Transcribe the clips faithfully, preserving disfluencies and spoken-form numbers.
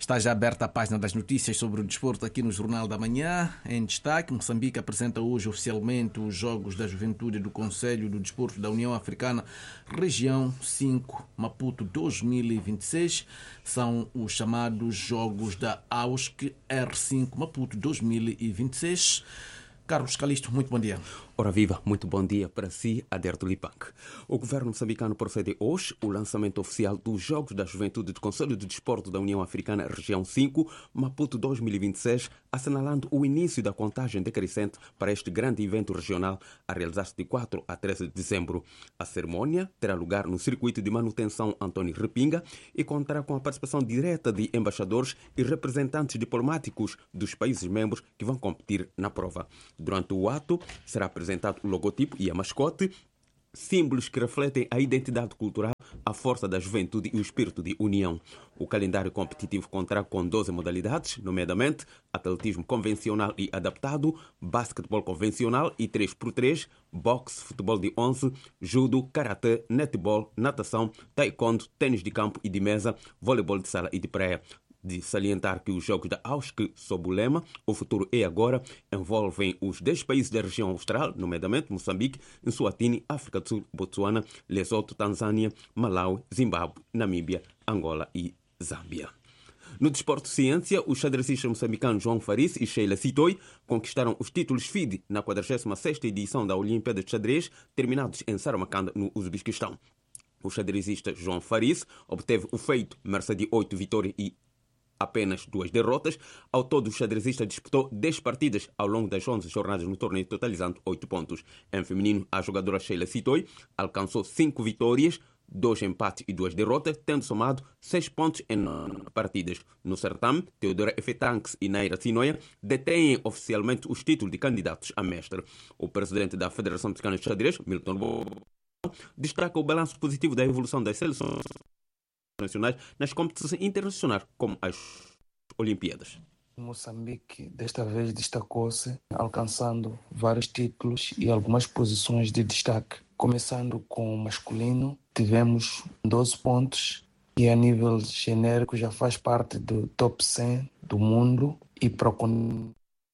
Está já aberta a página das notícias sobre o desporto aqui no Jornal da Manhã. Em destaque, Moçambique apresenta hoje oficialmente os Jogos da Juventude do Conselho do Desporto da União Africana, Região cinco, Maputo dois mil e vinte e seis. São os chamados Jogos da A U S C R cinco Maputo dois mil e vinte e seis. Carlos Calisto, muito bom dia. Ora viva, muito bom dia para si, Aderto Lipanc. O governo moçambicano procede hoje o lançamento oficial dos Jogos da Juventude do Conselho de Desporto da União Africana, Região cinco, Maputo dois mil e vinte e seis, assinalando o início da contagem decrescente para este grande evento regional a realizar-se de quatro a treze de dezembro. A cerimônia terá lugar no circuito de manutenção António Repinga e contará com a participação direta de embaixadores e representantes diplomáticos dos países membros que vão competir na prova. Durante o ato, será apresentado o logotipo e a mascote, símbolos que refletem a identidade cultural, a força da juventude e o espírito de união. O calendário competitivo contará com doze modalidades, nomeadamente atletismo convencional e adaptado, basquetebol convencional e três por três, boxe, futebol de onze, judo, karatê, netball, natação, taekwondo, tênis de campo e de mesa, voleibol de sala e de praia. De salientar que os Jogos da A U S C, sob o lema O Futuro é Agora, envolvem os dez países da região austral, nomeadamente Moçambique, Eswatini, África do Sul, Botsuana, Lesoto, Tanzânia, Malawi, Zimbábue, Namíbia, Angola e Zâmbia. No desporto ciência, os xadrecistas moçambicanos João Faris e Sheila Sitoi conquistaram os títulos F I D na quadragésima sexta edição da Olimpíada de Xadrez, terminados em Samarcanda, no Uzbequistão. O xadrezista João Faris obteve o feito mercê de oito vitórias e apenas duas derrotas. Ao todo, o xadrezista disputou dez partidas ao longo das onze jornadas no torneio, totalizando oito pontos. Em feminino, a jogadora Sheila Sitoi alcançou cinco vitórias, dois empates e duas derrotas, tendo somado seis pontos em nove partidas. No certame, Teodora Efetanks e Naira Sinoia detêm oficialmente os títulos de candidatos a mestre. O presidente da Federação Mexicana de Xadrez, Milton Botau, destaca o balanço positivo da evolução das seleções nacionais nas competições internacionais, como as Olimpíadas. Moçambique desta vez destacou-se, alcançando vários títulos e algumas posições de destaque. Começando com o masculino, tivemos doze pontos e a nível genérico já faz parte do top cem do mundo, e para o continente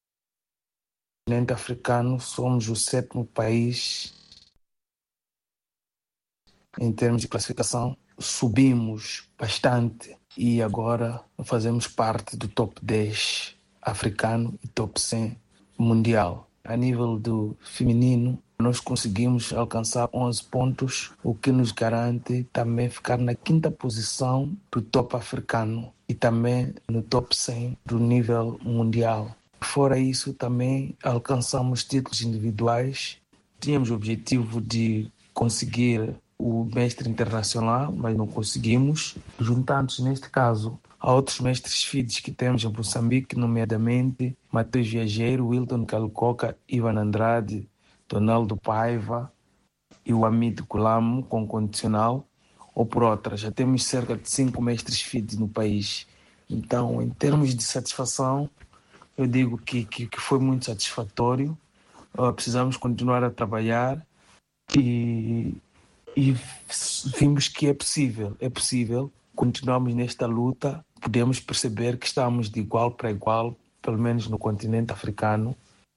africano somos o sétimo país em termos de classificação. Subimos bastante e agora fazemos parte do top dez africano e top cem mundial. A nível do feminino, nós conseguimos alcançar onze pontos, o que nos garante também ficar na quinta posição do top africano e também no top cem do nível mundial. Fora isso, também alcançamos títulos individuais. Tínhamos o objetivo de conseguir o mestre internacional, mas não conseguimos, juntando-se neste caso a outros mestres F I Ds que temos em Moçambique, nomeadamente Matheus Viageiro, Wilton Calcoca, Ivan Andrade, Donaldo Paiva e o Hamid Kulamo com condicional, ou por outra. Já temos cerca de cinco mestres F I Ds no país. Então, em termos de satisfação, eu digo que, que, que foi muito satisfatório. Uh, precisamos continuar a trabalhar e E vimos que é possível, é possível. Continuamos nesta luta, podemos perceber que estamos de igual para igual, pelo menos no continente africano.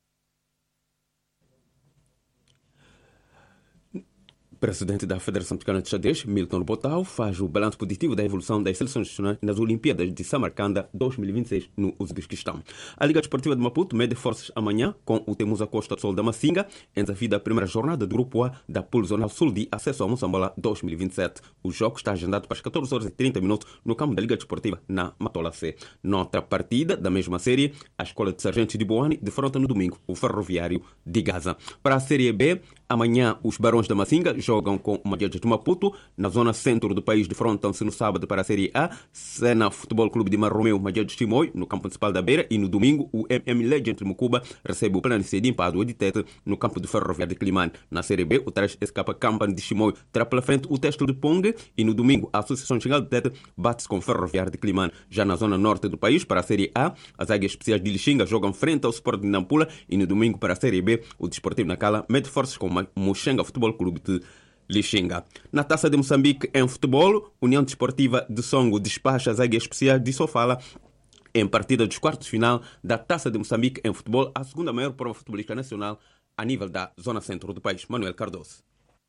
O presidente da Federação Mexicana de Xadrez, Milton Botau, faz o balanço positivo da evolução das seleções nacionais nas Olimpíadas de Samarcanda dois mil e vinte e seis, no Uzbequistão. A Liga Desportiva de Maputo mede forças amanhã com o Temusa Costa do Sol da Macinga, em desafio da primeira jornada do Grupo A da Pool Zonal Sul de Acesso ao Moçambola dois mil e vinte e sete. O jogo está agendado para as catorze horas e trinta minutos no campo da Liga Desportiva, na Matola C. Noutra partida da mesma série, a Escola de Sargentos de Boane defronta no domingo o Ferroviário de Gaza. Para a Série B, amanhã os Barões da Macinga jogam com o Madeiras de Maputo. Na zona centro do país defrontam-se no sábado para a Série A, Sena Futebol Clube de Marromeu, Madeiras de Chimoio, no campo municipal da Beira, e no domingo o M M Legend de Mucuba recebe o Planície de Empadua de Tete no campo do Ferroviário de Climane. Na Série B, o três S K Company de Chimoio terá pela frente o Testo de Pongue, e no domingo a Associação Xingal de Tete bate-se com o Ferroviário de Climane. Já na zona norte do país, para a Série A, as Águias Especiais de Lixinga jogam frente ao Sport de Nampula, e no domingo para a Série B, o Desportivo Nacala mede forças com o Muxenga Futebol Clube de Lixinga. Na Taça de Moçambique em futebol, União Desportiva de Songo despacha as Águias Especiais de Sofala em partida dos quartos de final da Taça de Moçambique em futebol, a segunda maior prova futebolística nacional a nível da zona centro do país. Manuel Cardoso.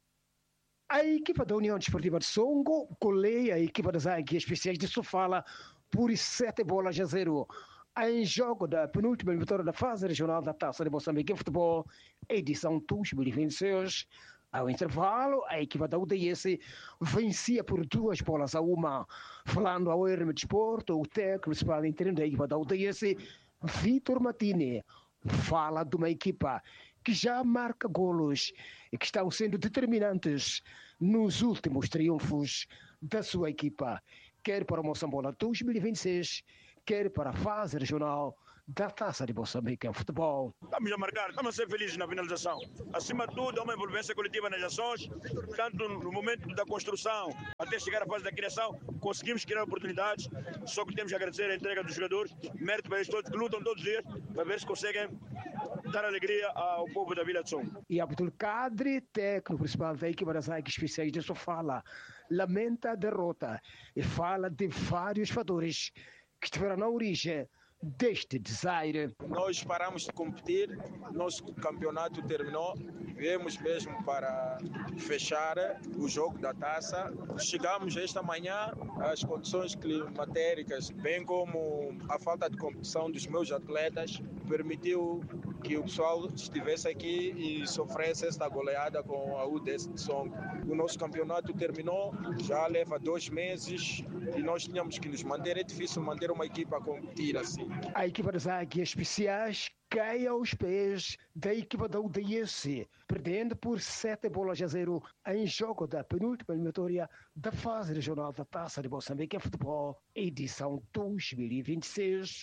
A equipa da União Desportiva de Songo goleia a equipa das Águias Especiais de Sofala por sete bolas a zero. Em jogo da penúltima eliminatória da fase regional da Taça de Moçambique em futebol, edição dois mil e vinte e seis. Ao intervalo, a equipa da U D S vencia por duas bolas a uma. Falando ao R M Desporto, o técnico principal interino da equipa da U D S, Vitor Matini, fala de uma equipa que já marca golos e que estão sendo determinantes nos últimos triunfos da sua equipa, quer para o Moçambola dois mil e vinte e seis, quer para a fase regional da Taça de Moçambique em futebol. Estamos a marcar, estamos a ser felizes na finalização. Acima de tudo, há uma envolvência coletiva nas ações, tanto no momento da construção até chegar à fase da criação, conseguimos criar oportunidades, só que temos que agradecer a entrega dos jogadores, mérito para eles todos que lutam todos os dias para ver se conseguem dar alegria ao povo da Vila de Songo. E Abdul Kadri, técnico principal da equipa das Águias Especiais de Sofala, lamenta a derrota e fala de vários fatores que estiveram na origem deste desaire. Nós paramos de competir, nosso campeonato terminou, viemos mesmo para fechar o jogo da taça. Chegamos esta manhã, as condições climatéricas, bem como a falta de competição dos meus atletas, permitiu que o pessoal estivesse aqui e sofresse esta goleada com a U D S de Songo. O nosso campeonato terminou, já leva dois meses e nós tínhamos que nos manter. É difícil manter uma equipa a competir assim. A equipa das Águias Especiais cai aos pés da equipa da U D S, perdendo por sete bolas a zero em jogo da penúltima eliminatória da fase regional da Taça de Moçambique em futebol, edição dois mil e vinte e seis.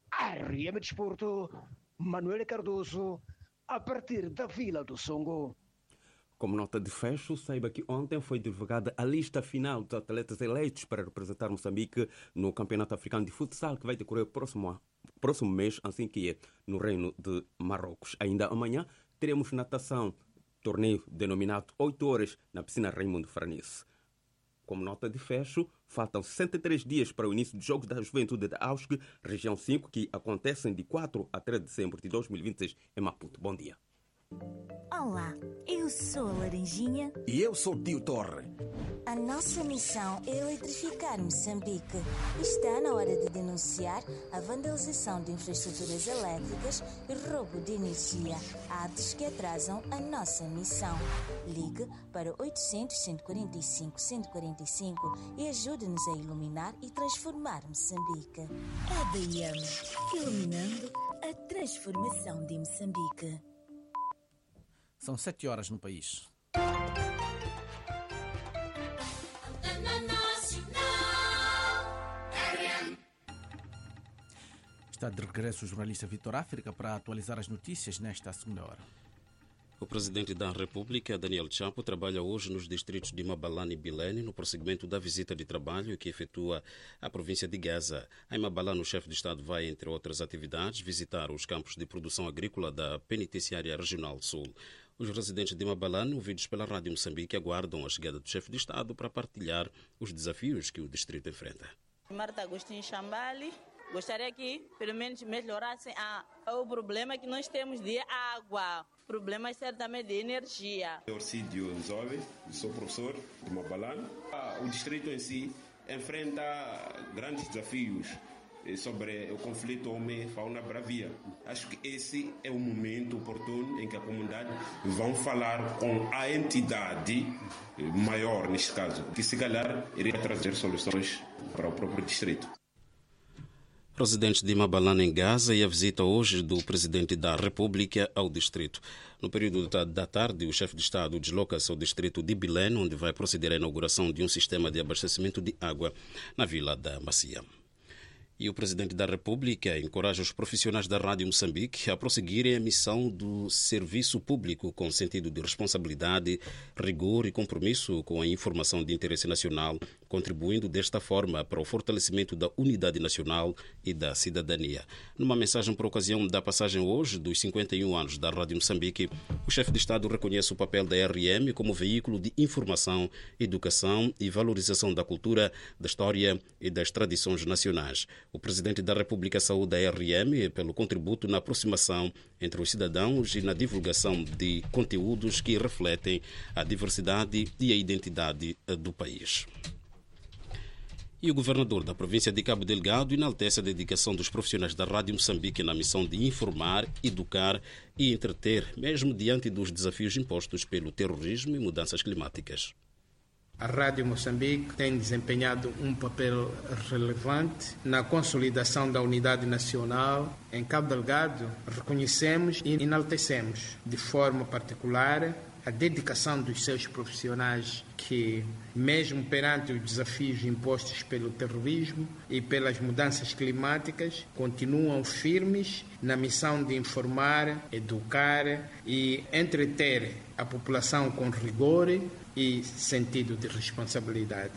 R M Desporto, Manuel Cardoso, a partir da Vila do Songo. Como nota de fecho, saiba que ontem foi divulgada a lista final dos atletas eleitos para representar Moçambique no Campeonato Africano de Futsal, que vai decorrer próximo, próximo mês, assim que é, no Reino de Marrocos. Ainda amanhã teremos natação, torneio denominado oito horas, na piscina Raimundo Farnice. Como nota de fecho, faltam sessenta e três dias para o início dos Jogos da Juventude da AUSC, região cinco, que acontecem de quatro a três de dezembro de dois mil e vinte e seis em Maputo. Bom dia. Olá, eu sou a Laranjinha. E eu sou o Tio Torre. A nossa missão é eletrificar Moçambique. Está na hora de denunciar a vandalização de infraestruturas elétricas e roubo de energia, atos que atrasam a nossa missão. Ligue para oitocentos, cento e quarenta e cinco, cento e quarenta e cinco e ajude-nos a iluminar e transformar Moçambique. A D I M, iluminando a transformação de Moçambique. São sete horas no país. Está de regresso o jornalista Vitor África para atualizar as notícias nesta segunda hora. O presidente da República, Daniel Chapo, trabalha hoje nos distritos de Mabalane e Bilene no prosseguimento da visita de trabalho que efetua à província de Gaza. Em Mabalane, o chefe de Estado vai, entre outras atividades, visitar os campos de produção agrícola da Penitenciária Regional Sul. Os residentes de Mabalane, ouvidos pela Rádio Moçambique, aguardam a chegada do chefe de Estado para partilhar os desafios que o distrito enfrenta. Marta Agostinho Chambali, gostaria que pelo menos melhorassem a, o problema que nós temos de água, problemas certamente de energia. Orcídio Nzobe, sou professor de Mabalane. O distrito em si enfrenta grandes desafios sobre o conflito homem-fauna-bravia. Acho que esse é o momento oportuno em que a comunidade vão falar com a entidade maior, neste caso, que se calhar iria trazer soluções para o próprio distrito. Residentes de Mabalane em Gaza e a visita hoje do presidente da República ao distrito. No período da tarde, o chefe de Estado desloca-se ao distrito de Bilene, onde vai proceder à inauguração de um sistema de abastecimento de água na Vila da Macia. E o presidente da República encoraja os profissionais da Rádio Moçambique a prosseguirem a missão do serviço público com sentido de responsabilidade, rigor e compromisso com a informação de interesse nacional, contribuindo desta forma para o fortalecimento da unidade nacional e da cidadania. Numa mensagem por ocasião da passagem hoje dos cinquenta e um anos da Rádio Moçambique, o chefe de Estado reconhece o papel da R M como veículo de informação, educação e valorização da cultura, da história e das tradições nacionais. O Presidente da República saúda a R M pelo contributo na aproximação entre os cidadãos e na divulgação de conteúdos que refletem a diversidade e a identidade do país. E o governador da província de Cabo Delgado enaltece a dedicação dos profissionais da Rádio Moçambique na missão de informar, educar e entreter, mesmo diante dos desafios impostos pelo terrorismo e mudanças climáticas. A Rádio Moçambique tem desempenhado um papel relevante na consolidação da unidade nacional. Em Cabo Delgado, reconhecemos e enaltecemos de forma particular a dedicação dos seus profissionais que, mesmo perante os desafios impostos pelo terrorismo e pelas mudanças climáticas, continuam firmes na missão de informar, educar e entreter a população com rigor e sentido de responsabilidade.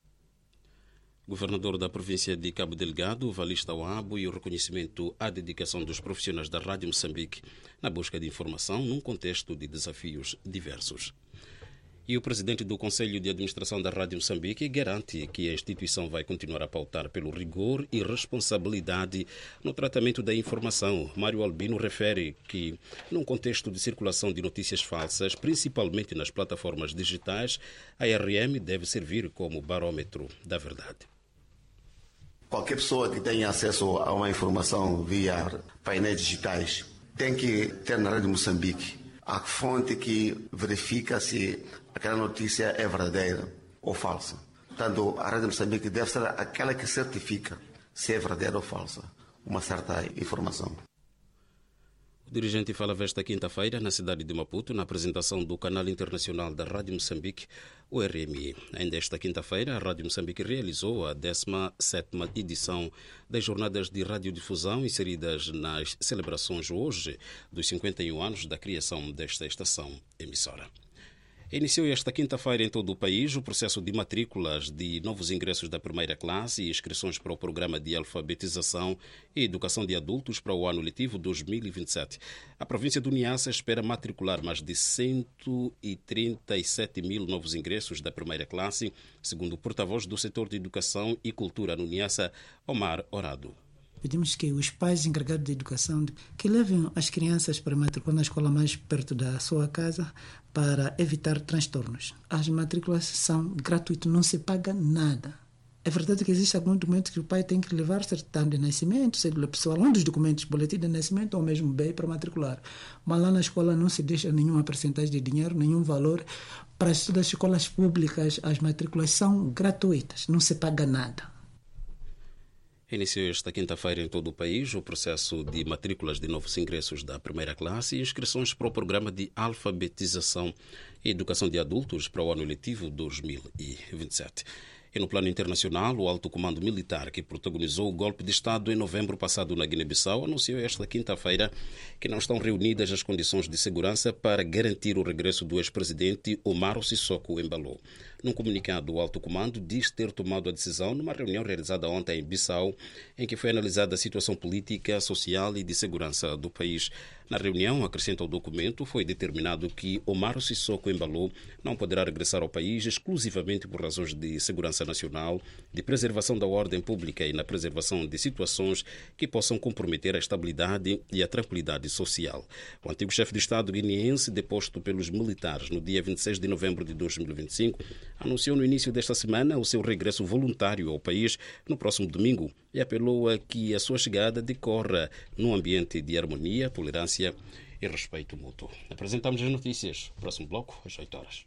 Governador da província de Cabo Delgado, Valista Wabo, e o reconhecimento à dedicação dos profissionais da Rádio Moçambique na busca de informação num contexto de desafios diversos. E o presidente do Conselho de Administração da Rádio Moçambique garante que a instituição vai continuar a pautar pelo rigor e responsabilidade no tratamento da informação. Mário Albino refere que, num contexto de circulação de notícias falsas, principalmente nas plataformas digitais, a R M deve servir como barômetro da verdade. Qualquer pessoa que tenha acesso a uma informação via painéis digitais tem que ter na Rádio Moçambique a fonte que verifica se aquela notícia é verdadeira ou falsa. Portanto, a Rádio Moçambique deve ser aquela que certifica se é verdadeira ou falsa uma certa informação. O dirigente falava esta quinta-feira na cidade de Maputo, na apresentação do canal internacional da Rádio Moçambique, o R M I. Ainda esta quinta-feira, a Rádio Moçambique realizou a décima sétima edição das Jornadas de Radiodifusão, inseridas nas celebrações hoje dos cinquenta e um anos da criação desta estação emissora. Iniciou esta quinta-feira em todo o país o processo de matrículas de novos ingressos da primeira classe e inscrições para o programa de alfabetização e educação de adultos para o ano letivo dois mil e vinte e sete. A província do Niassa espera matricular mais de cento e trinta e sete mil novos ingressos da primeira classe, segundo o porta-voz do setor de educação e cultura no Niassa, Omar Orado. Pedimos que os pais encarregados de educação que levem as crianças para matricular na escola mais perto da sua casa para evitar transtornos. As matrículas são gratuitas, não se paga nada. É verdade que existe algum documento que o pai tem que levar, certidão de nascimento, cédula pessoal, um dos documentos, boletim de nascimento ou mesmo B I para matricular. Mas lá na escola não se deixa nenhuma percentagem de dinheiro, nenhum valor. Para as escolas públicas, as matrículas são gratuitas, não se paga nada. Iniciou esta quinta-feira em todo o país o processo de matrículas de novos ingressos da primeira classe e inscrições para o programa de alfabetização e educação de adultos para o ano letivo dois mil e vinte e sete. E no plano internacional, o alto comando militar que protagonizou o golpe de Estado em novembro passado na Guiné-Bissau anunciou esta quinta-feira que não estão reunidas as condições de segurança para garantir o regresso do ex-presidente Umaro Sissoko Embalo. Num comunicado, o alto comando diz ter tomado a decisão numa reunião realizada ontem em Bissau, em que foi analisada a situação política, social e de segurança do país. Na reunião, acrescenta o documento, foi determinado que Umaro Sissoko Embalo não poderá regressar ao país exclusivamente por razões de segurança nacional, de preservação da ordem pública e na preservação de situações que possam comprometer a estabilidade e a tranquilidade social. O antigo chefe de Estado guineense, deposto pelos militares no dia vinte e seis de novembro de dois mil e vinte e cinco, anunciou no início desta semana o seu regresso voluntário ao país no próximo domingo e apelou a que a sua chegada decorra num ambiente de harmonia, tolerância e respeito mútuo. Apresentamos as notícias. Próximo bloco, às oito horas.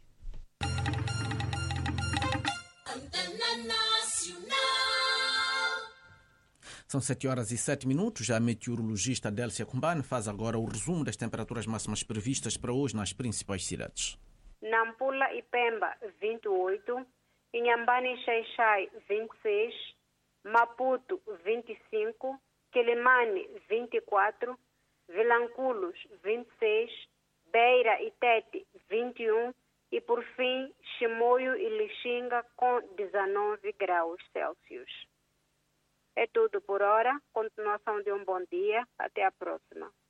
São sete horas e sete minutos. A meteorologista Délcia Kumbane faz agora o resumo das temperaturas máximas previstas para hoje nas principais cidades. Nampula e Pemba, vinte e oito, Inhambane e Xai-Xai, vinte e seis, Maputo, vinte e cinco, Quelimane, vinte e quatro, Vilanculos, vinte e seis, Beira e Tete, vinte e um e, por fim, Chimoio e Lixinga com dezenove graus Celsius. É tudo por hora. Continuação de um bom dia. Até a próxima.